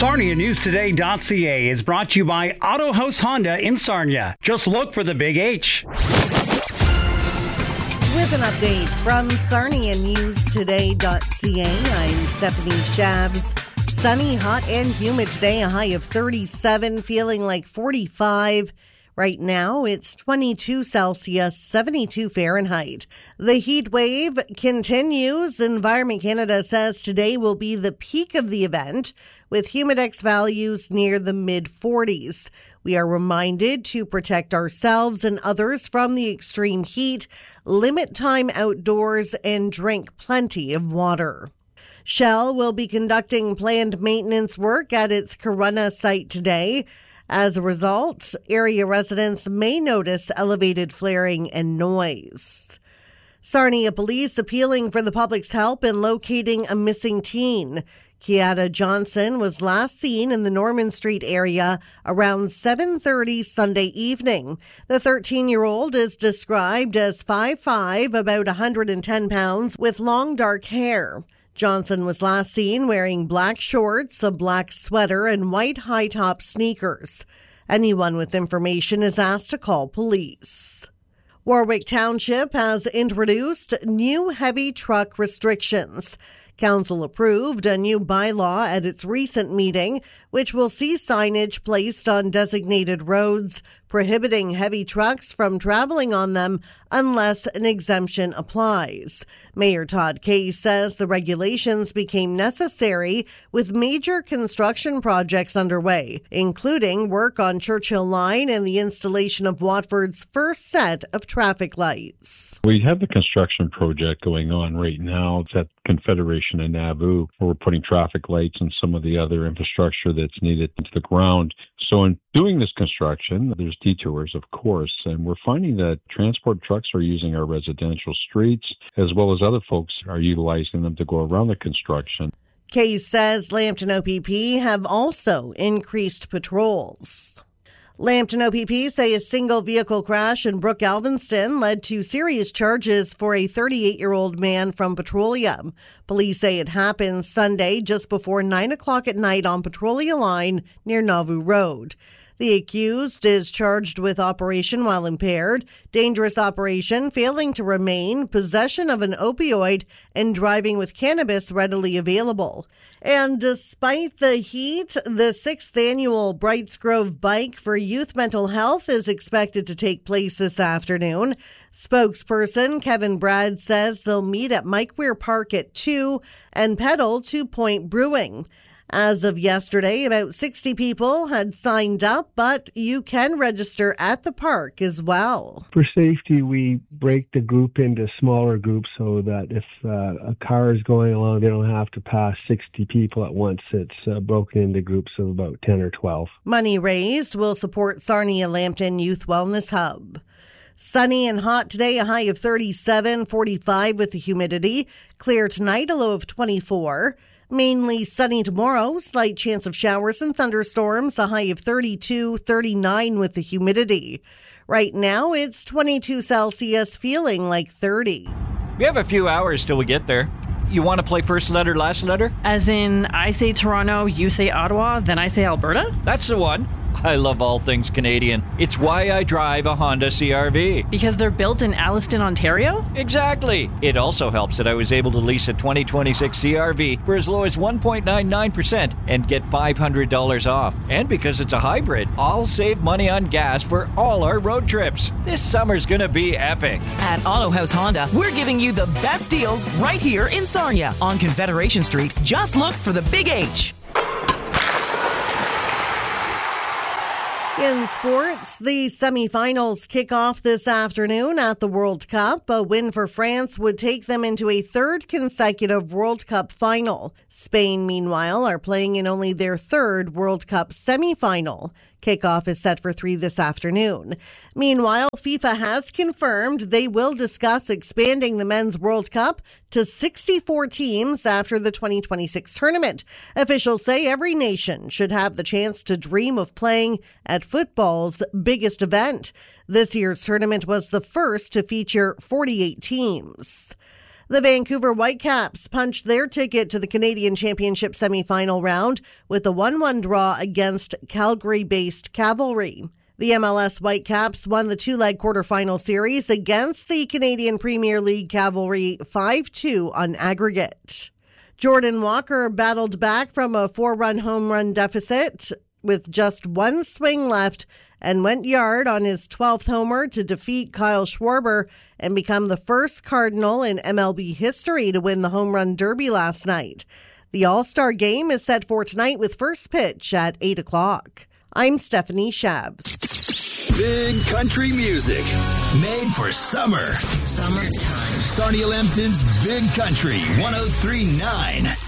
SarniaNewsToday.ca is brought to you by Auto House Honda in Sarnia. Just look for the big H. With an update from SarniaNewsToday.ca, I'm Stephanie Shabs. Sunny, hot and humid today, a high of 37, feeling like 45. Right now, it's 22 Celsius, 72 Fahrenheit. The heat wave continues. Environment Canada says today will be the peak of the event, with humidex values near the mid-40s. We are reminded to protect ourselves and others from the extreme heat, limit time outdoors, and drink plenty of water. Shell will be conducting planned maintenance work at its Corunna site today. As a result, area residents may notice elevated flaring and noise. Sarnia police appealing for the public's help in locating a missing teen. Kiata Johnson was last seen in the Norman Street area around 7:30 Sunday evening. The 13-year-old is described as 5'5", about 110 pounds, with long dark hair. Johnson was last seen wearing black shorts, a black sweater, and white high-top sneakers. Anyone with information is asked to call police. Warwick Township has introduced new heavy truck restrictions. Council approved a new bylaw at its recent meeting, which will see signage placed on designated roads prohibiting heavy trucks from traveling on them unless an exemption applies. Mayor Todd Kay says the regulations became necessary with major construction projects underway, including work on Churchill Line and the installation of Watford's first set of traffic lights. We have the construction project going on right now. It's at Confederation in Nauvoo, where we're putting traffic lights and some of the other infrastructure that's needed into the ground. So in doing this construction, there's detours, of course, and we're finding that transport trucks are using our residential streets, as well as other folks are utilizing them to go around the construction. Kay says Lambton OPP have also increased patrols. Lambton OPP say a single vehicle crash in Brook Alvinston led to serious charges for a 38-year-old man from Petrolia. Police say it happened Sunday just before 9 o'clock at night on Petrolia Line near Nauvoo Road. The accused is charged with operation while impaired, dangerous operation, failing to remain, possession of an opioid, and driving with cannabis readily available. And despite the heat, the 6th annual Brights Grove Bike for Youth Mental Health is expected to take place this afternoon. Spokesperson Kevin Brad says they'll meet at Mike Weir Park at 2 and pedal to Point Brewing. As of yesterday, about 60 people had signed up, but you can register at the park as well. For safety, we break the group into smaller groups so that if a car is going along, they don't have to pass 60 people at once. It's broken into groups of about 10 or 12. Money raised will support Sarnia Lambton Youth Wellness Hub. Sunny and hot today, a high of 37, 45 with the humidity. Clear tonight, a low of 24. Mainly sunny tomorrow, slight chance of showers and thunderstorms, a high of 32, 39 with the humidity. Right now, it's 22 Celsius, feeling like 30. We have a few hours till we get there. You want to play first letter, last letter? As in, I say Toronto, you say Ottawa, then I say Alberta? That's the one. I love all things Canadian. It's why I drive a Honda CR-V. Because they're built in Alliston, Ontario? Exactly. It also helps that I was able to lease a 2026 CR-V for as low as 1.99% and get $500 off. And because it's a hybrid, I'll save money on gas for all our road trips. This summer's gonna be epic. At Auto House Honda, we're giving you the best deals right here in Sarnia on Confederation Street. Just look for the Big H. In sports, the semifinals kick off this afternoon at the World Cup. A win for France would take them into a third consecutive World Cup final. Spain, meanwhile, are playing in only their third World Cup semifinal. Kickoff is set for 3 this afternoon. Meanwhile, FIFA has confirmed they will discuss expanding the Men's World Cup to 64 teams after the 2026 tournament. Officials say every nation should have the chance to dream of playing at football's biggest event. This year's tournament was the first to feature 48 teams. The Vancouver Whitecaps punched their ticket to the Canadian Championship semifinal round with a 1-1 draw against Calgary-based Cavalry. The MLS Whitecaps won the two-leg quarterfinal series against the Canadian Premier League Cavalry 5-2 on aggregate. Jordan Walker battled back from a 4-run home run deficit with just one swing left and went yard on his 12th homer to defeat Kyle Schwarber and become the first Cardinal in MLB history to win the Home Run Derby last night. The All-Star Game is set for tonight with first pitch at 8 o'clock. I'm Stephanie Shabs. Big country music made for summer. Summertime. Sarnia Lambton's Big Country 103.9.